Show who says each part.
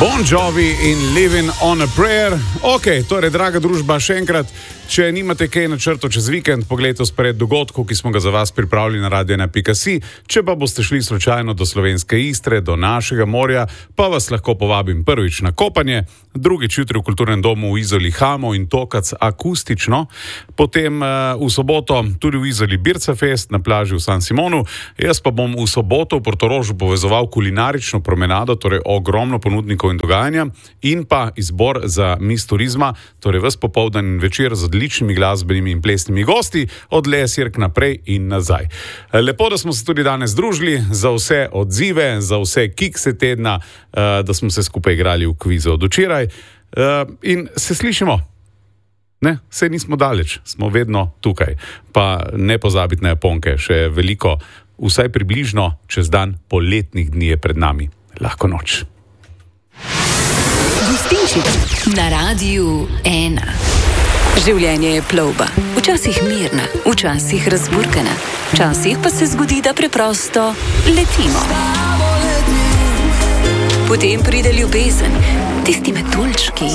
Speaker 1: Bon Jovi in Living on a Prayer. Ok, torej, draga družba, še enkrat, če nimate kaj na črto čez vikend, pogledajte spred dogodkov, ki smo ga za vas pripravili na radio1.si. Če pa boste šli slučajno do slovenske Istre, do našega morja, pa vas lahko povabim prvič na kopanje, drugič jutri v kulturnem domu v Izoli Hamo in Tokac akustično, potem v soboto tudi v Izoli Birca Fest na plaži v San Simonu. Jaz pa bom v soboto v Portorožu povezoval kulinarično promenado, torej ogromno ponudnikov in dogajanja, in pa izbor za Miss Turizma, torej ves popoldan in večer z odličnimi glasbenimi in plesnimi gosti, od Lesjerk naprej in nazaj. Lepo, da smo se tudi danes družili, za vse odzive, za vse kikse tedna, da smo se skupaj igrali v kvizu od včeraj in se slišimo. Ne, saj nismo daleč, smo vedno tukaj. Pa ne pozabiti na Japonke, še veliko, vsaj približno čez dan poletnih dni je pred nami. Lahko noč.
Speaker 2: Gostinčica na Radiu 1. Življenje je plovba. Včasih mirna, včasih razburkana. Včasih pa se zgodi, da preprosto letimo. Potem pride ljubezen, tisti metuljčki